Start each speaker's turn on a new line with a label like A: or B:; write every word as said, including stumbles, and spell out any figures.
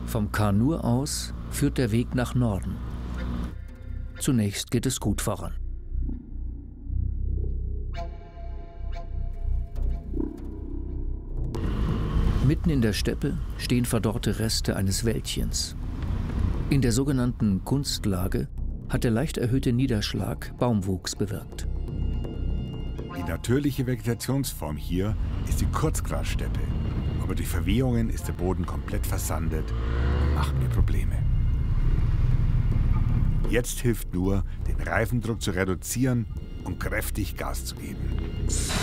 A: Vom Kar-Nur aus führt der Weg nach Norden. Zunächst geht es gut voran. Mitten in der Steppe stehen verdorrte Reste eines Wäldchens. In der sogenannten Kunstlage hat der leicht erhöhte Niederschlag Baumwuchs bewirkt.
B: Die natürliche Vegetationsform hier ist die Kurzgrassteppe. Aber durch Verwehungen ist der Boden komplett versandet und macht mir Probleme. Jetzt hilft nur, den Reifendruck zu reduzieren und kräftig Gas zu geben.